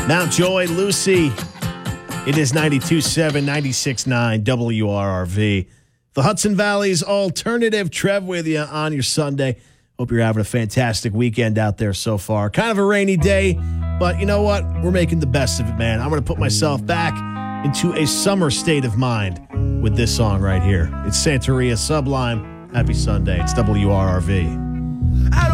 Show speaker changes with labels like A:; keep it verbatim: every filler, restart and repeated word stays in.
A: Mount Joy, Lucy. It is ninety-two point seven, ninety-six point nine W R R V. The Hudson Valley's alternative. Trev with you on your Sunday. Hope you're having a fantastic weekend out there so far. Kind of a rainy day, but you know what? We're making the best of it, man. I'm going to put myself back into a summer state of mind with this song right here. It's Santeria Sublime. Happy Sunday. It's W R R V.